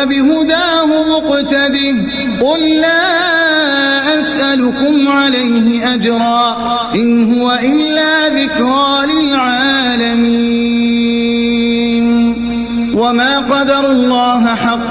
فبهداه مقتده قل لا أسألكم عليه أجرا إن هو إلا ذكرى للعالمين وما قدروا الله حق